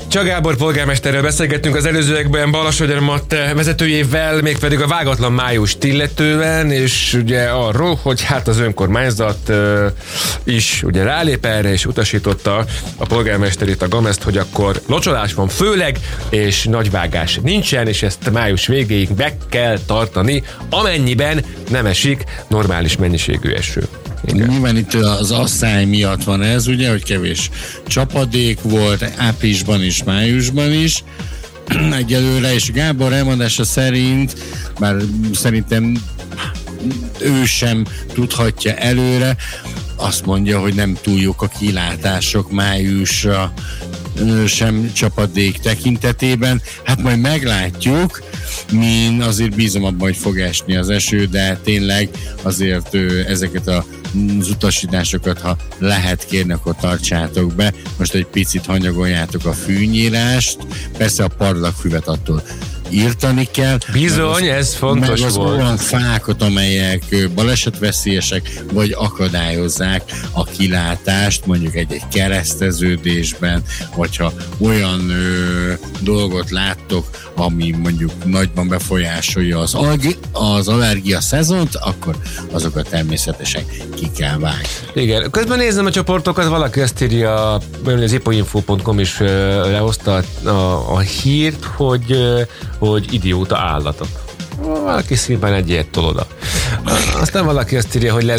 Csák Gábor polgármesterrel beszélgettünk az előzőekben Balassagyarmat vezetőjével, mégpedig a vágatlan májust illetően, és ugye arról, hogy hát az önkormányzat is ugye rálép erre, és utasította a polgármesterét, a Gameszt, hogy akkor locsolás van főleg, és nagyvágás nincsen, és ezt május végéig be kell tartani, amennyiben nem esik normális mennyiségű eső. Igen. Nyilván itt az asszály miatt van ez, ugye, hogy kevés csapadék volt áprilisban is, májusban is egyelőre, és Gábor elmondása szerint, bár szerintem ő sem tudhatja előre, azt mondja, hogy nem túl jók a kilátások májusra sem csapadék tekintetében. Hát majd meglátjuk, min azért bízom abban, hogy fog esni az eső, de tényleg azért ezeket az utasításokat, ha lehet kérni, akkor tartsátok be. Most egy picit hanyagoljátok a fűnyírást, persze a parlagfüvet attól írtani kell. Bizony, ez fontos meg volt. Olyan fákat, amelyek balesetveszélyesek, vagy akadályozzák a kilátást, mondjuk egy kereszteződésben, vagy ha olyan dolgot láttok, ami mondjuk nagyban befolyásolja az allergia szezont, akkor azokat természetesen ki kell vágni. Igen, közben nézem a csoportokat, valaki ezt írja, az ipoinfo.com is lehozta a hírt, hogy idióta állatok. Valaki szívben egy ilyet tol oda. Aztán valaki azt írja, hogy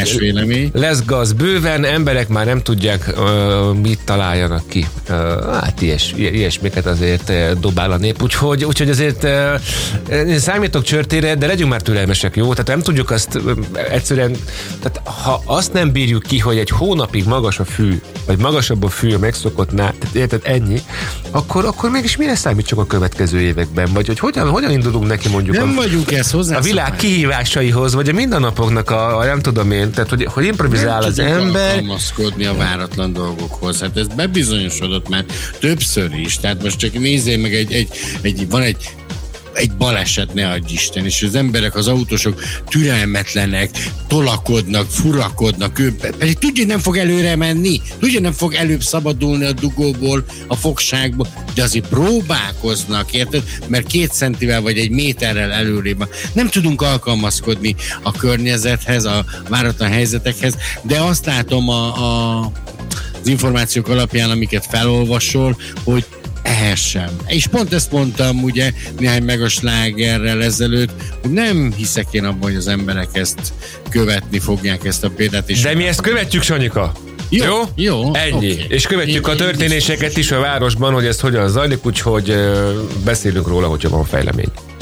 lesz gaz bőven, emberek már nem tudják, mit találjanak ki. Hát ilyesmiket azért dobál a nép, úgyhogy azért számítok csörtére, de legyünk már türelmesek, jó? Tehát nem tudjuk azt egyszerűen, tehát ha azt nem bírjuk ki, hogy egy hónapig magas a fű, vagy magasabb a fű a megszokottnál, tehát ennyi, akkor mégis mire számítsuk a következő években? Vagy hogy hogyan indulunk neki mondjuk nem vagyunk ezt hozzá. A világ kihívásaihoz, vagy a mindennapoknak a nem tudom én, tehát hogy improvizál az ember. Nem alkalmazkodni a váratlan dolgokhoz. Hát ez bebizonyosodott már többször is. Tehát most csak nézzél meg van egy baleset, ne adj Isten, és az emberek, az autósok türelmetlenek, tolakodnak, furakodnak, pedig tudja, nem fog előre menni, tudja, nem fog előbb szabadulni a dugóból, a fogságból, de azért próbálkoznak, érted? Mert 2 centivel vagy 1 méterrel előrébb nem tudunk alkalmazkodni a környezethez, a váratlan helyzetekhez, de azt látom az információk alapján, amiket felolvasol, hogy ehhez sem. És pont ezt mondtam ugye néhány megaslágerrel ezelőtt, hogy nem hiszek én abban, hogy az emberek ezt követni fogják, ezt a példát. És de mi ezt követjük, Sanyika? Jó? Ennyi. Okay. És követjük a történéseket is a városban, hogy ez hogyan zajlik, úgyhogy beszélünk róla, hogyha van fejlemény.